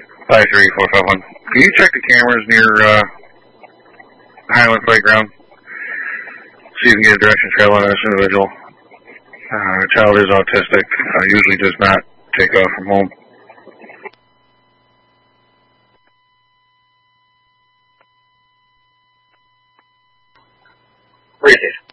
53451. Can you check the cameras near Highland Playground? See if you can get a direction trail on this individual. The child is autistic. Usually does not take off from home. Appreciate it.